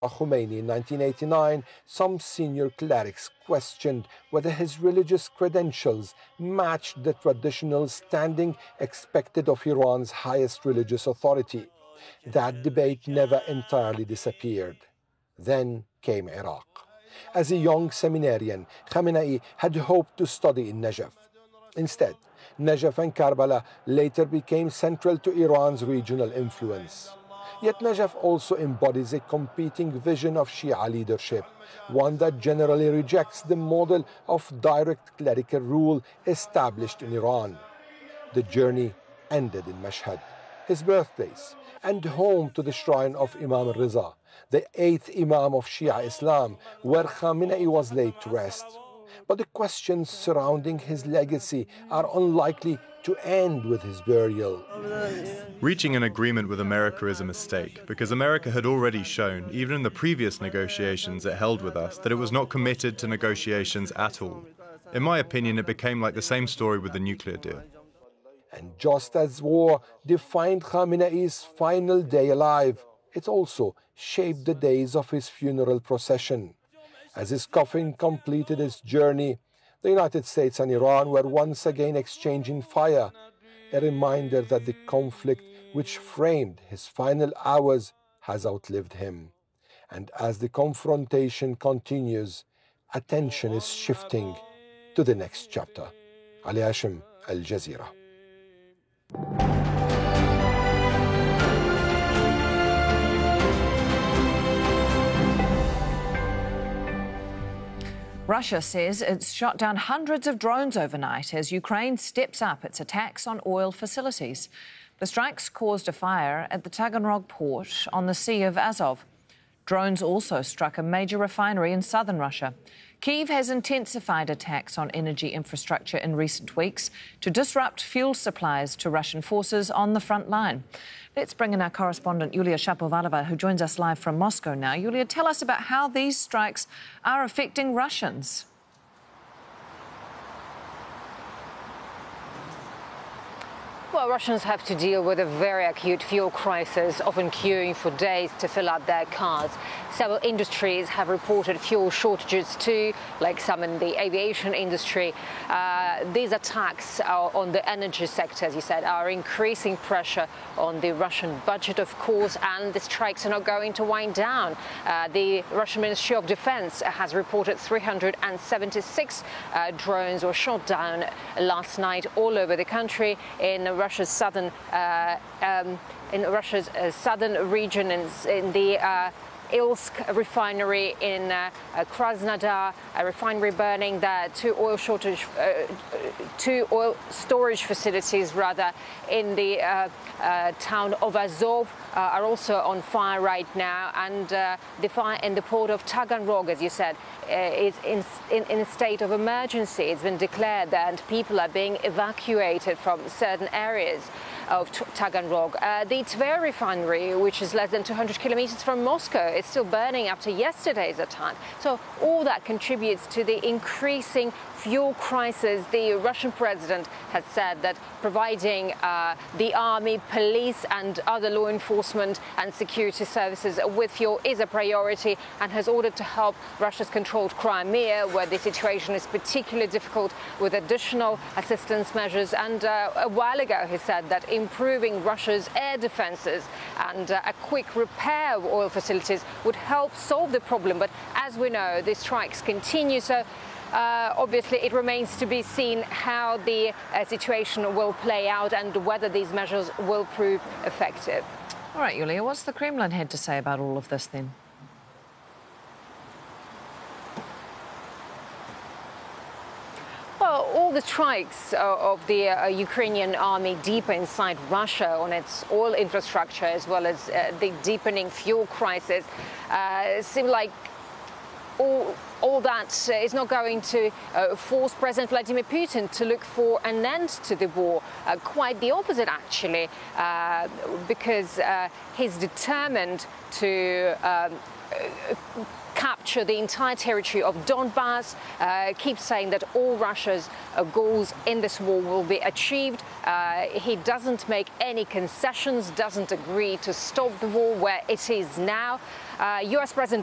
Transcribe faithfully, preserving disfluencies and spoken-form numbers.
Khomeini in nineteen eighty-nine, some senior clerics questioned whether his religious credentials matched the traditional standing expected of Iran's highest religious authority. That debate never entirely disappeared. Then came Iraq. As a young seminarian, Khamenei had hoped to study in Najaf. Instead, Najaf and Karbala later became central to Iran's regional influence. Yet Najaf also embodies a competing vision of Shia leadership, one that generally rejects the model of direct clerical rule established in Iran. The journey ended in Mashhad, his birthplace, and home to the shrine of Imam al-Riza, the eighth Imam of Shia Islam, where Khamenei was laid to rest. But the questions surrounding his legacy are unlikely to end with his burial. Reaching an agreement with America is a mistake, because America had already shown, even in the previous negotiations it held with us, that it was not committed to negotiations at all. In my opinion, it became like the same story with the nuclear deal. And just as war defined Khamenei's final day alive, it also shaped the days of his funeral procession. As his coffin completed its journey, the United States and Iran were once again exchanging fire, a reminder that the conflict which framed his final hours has outlived him. And as the confrontation continues, attention is shifting to the next chapter. Ali Hashim, Al Jazeera. Russia says it's shot down hundreds of drones overnight as Ukraine steps up its attacks on oil facilities. The strikes caused a fire at the Taganrog port on the Sea of Azov. Drones also struck a major refinery in southern Russia. Kyiv has intensified attacks on energy infrastructure in recent weeks to disrupt fuel supplies to Russian forces on the front line. Let's bring in our correspondent, Yulia Shapovalova, who joins us live from Moscow now. Yulia, tell us about how these strikes are affecting Russians. Well, Russians have to deal with a very acute fuel crisis, often queuing for days to fill up their cars. Several industries have reported fuel shortages too, like some in the aviation industry. Uh, these attacks are on the energy sector, as you said, are increasing pressure on the Russian budget, of course, and the strikes are not going to wind down. Uh, the Russian Ministry of Defense has reported three hundred seventy-six uh, drones were shot down last night all over the country in Russia's southern, uh, um, in Russia's uh, southern region, in, in the uh, Ilsk refinery in uh, uh, Krasnodar, a refinery burning there, two oil shortage, uh, two oil storage facilities rather in the uh, uh, town of Azov uh, are also on fire right now, and uh, the fire in the port of Taganrog, as you said, uh, is in, in, in a state of emergency. It's been declared that, and people are being evacuated from certain areas of Taganrog. Uh, the Tver refinery, which is less than two hundred kilometers from Moscow, is still burning after yesterday's attack. So all that contributes to the increasing fuel crisis. The Russian president has said that providing uh, the army, police and other law enforcement and security services with fuel is a priority, and has ordered to help Russia's controlled Crimea, where the situation is particularly difficult, with additional assistance measures. And uh, a while ago he said that improving Russia's air defenses and uh, a quick repair of oil facilities would help solve the problem. But as we know, the strikes continue, so Uh, obviously, it remains to be seen how the uh, situation will play out and whether these measures will prove effective. All right, Yulia, what's the Kremlin had to say about all of this then? Well, all the strikes uh, of the uh, Ukrainian army deep inside Russia on its oil infrastructure, as well as uh, the deepening fuel crisis, uh, seem like all, all that uh, is not going to uh, force President Vladimir Putin to look for an end to the war. Uh, quite the opposite, actually, uh, because uh, he's determined to um, uh, capture the entire territory of Donbass, uh, keeps saying that all Russia's uh, goals in this war will be achieved. Uh, he doesn't make any concessions, doesn't agree to stop the war where it is now. Uh, U S President